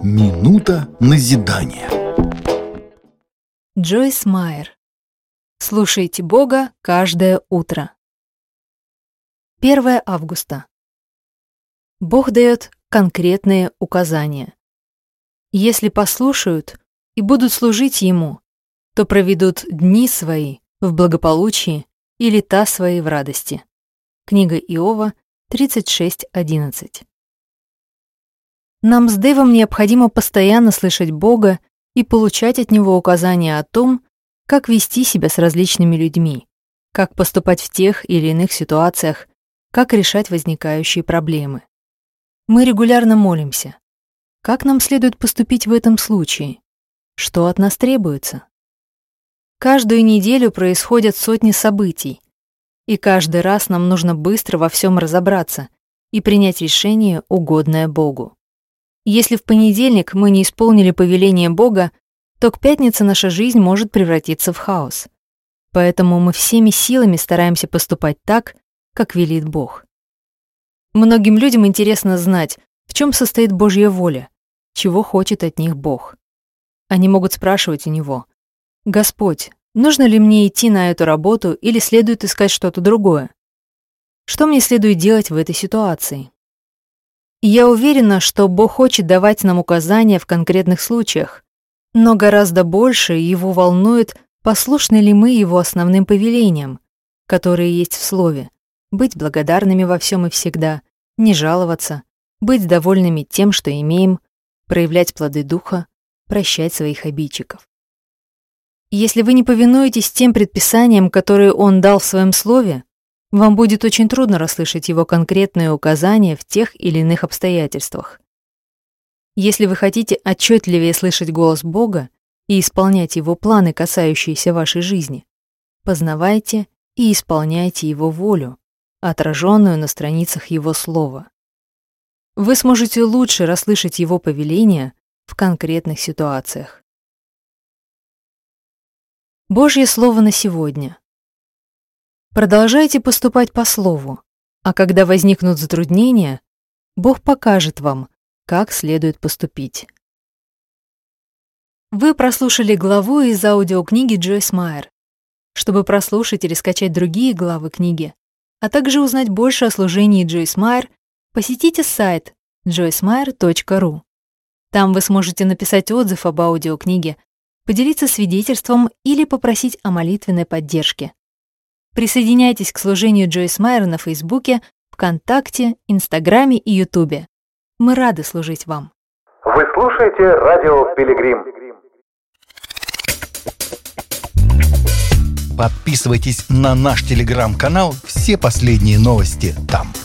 Минута назидания. Джойс Майер. Слушайте Бога каждое утро. 1 августа. Бог дает конкретные указания. Если послушают и будут служить Ему, то проведут дни свои в благополучии и лета свои в радости. Книга Иова 36:11. Нам с Дэйвом необходимо постоянно слышать Бога и получать от Него указания о том, как вести себя с различными людьми, как поступать в тех или иных ситуациях, как решать возникающие проблемы. Мы регулярно молимся. Как нам следует поступить в этом случае? Что от нас требуется? Каждую неделю происходят сотни событий, и каждый раз нам нужно быстро во всем разобраться и принять решение, угодное Богу. Если в понедельник мы не исполнили повеление Бога, то к пятнице наша жизнь может превратиться в хаос. Поэтому мы всеми силами стараемся поступать так, как велит Бог. Многим людям интересно знать, в чем состоит Божья воля, чего хочет от них Бог. Они могут спрашивать у Него: «Господь, нужно ли мне идти на эту работу или следует искать что-то другое? Что мне следует делать в этой ситуации?» И я уверена, что Бог хочет давать нам указания в конкретных случаях, но гораздо больше Его волнует, послушны ли мы Его основным повелениям, которые есть в Слове: быть благодарными во всем и всегда, не жаловаться, быть довольными тем, что имеем, проявлять плоды Духа, прощать своих обидчиков. Если вы не повинуетесь тем предписаниям, которые Он дал в Своем Слове, вам будет очень трудно расслышать Его конкретные указания в тех или иных обстоятельствах. Если вы хотите отчетливее слышать голос Бога и исполнять Его планы, касающиеся вашей жизни, познавайте и исполняйте Его волю, отраженную на страницах Его Слова. Вы сможете лучше расслышать Его повеления в конкретных ситуациях. Божье Слово на сегодня. Продолжайте поступать по Слову, а когда возникнут затруднения, Бог покажет вам, как следует поступить. Вы прослушали главу из аудиокниги Джойс Майер. Чтобы прослушать или скачать другие главы книги, а также узнать больше о служении Джойс Майер, посетите сайт joycemeyer.ru. Там вы сможете написать отзыв об аудиокниге, поделиться свидетельством или попросить о молитвенной поддержке. Присоединяйтесь к служению Джойс Майер на Фейсбуке, ВКонтакте, Инстаграме и Ютубе. Мы рады служить вам. Вы слушаете радио Пилигрим. Подписывайтесь на наш телеграм-канал, все последние новости там.